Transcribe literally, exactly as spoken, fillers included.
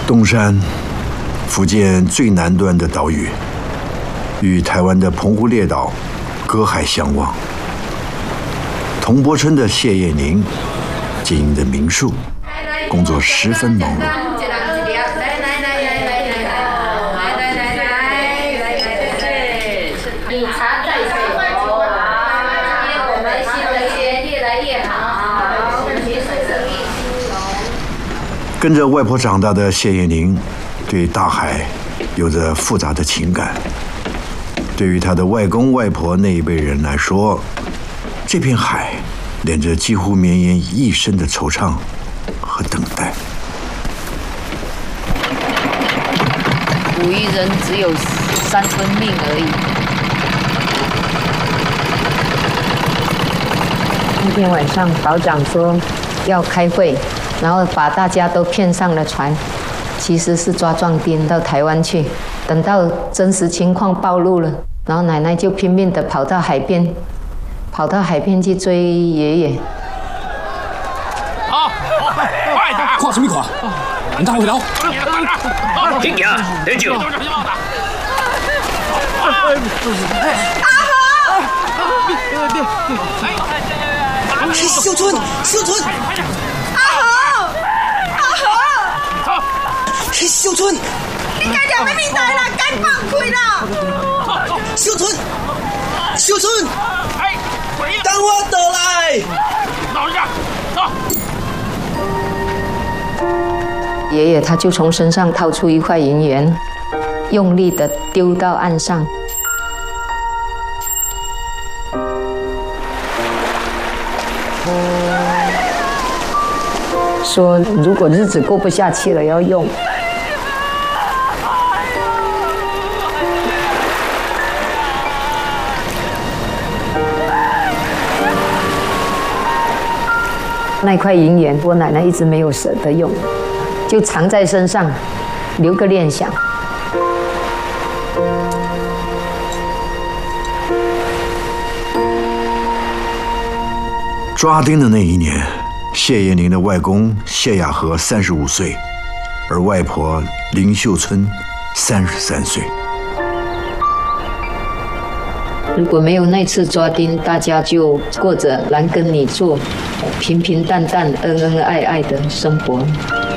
东山，福建最南端的岛屿，与台湾的澎湖列岛隔海相望。铜柏村的谢业宁经营的民宿，工作十分忙碌。跟着外婆长大的谢业宁，对大海有着复杂的情感。对于他的外公外婆那一辈人来说，这片海连着几乎绵延一生的惆怅和等待。 捕鱼人只有三分命而已。 那天晚上，岛长说要开会。然后把大家都骗上了船，其实是抓壮丁到台湾去。等到真实情况暴露了，然后奶奶就拼命地跑到海边，跑到海边去追爷爷。 啊！快点！看什么看？唔得回頭。聽見啊？你照。阿豪！ 小春，小春。小春， 你家條咩面大啦，緊放開啦！ 小春，小春，等我到來。 爷爷他就從身上掏出一塊銀元，用力地丟到岸上。說如果日子過不下去了，要用。那块银元，我奶奶一直没有舍得用，就藏在身上，留个念想。 抓丁的那一年，谢业宁的外公谢亚和三十五岁，而外婆林秀春三十三岁。 如果没有那次抓丁，大家就过着男耕女做、平平淡淡、恩恩爱爱的生活。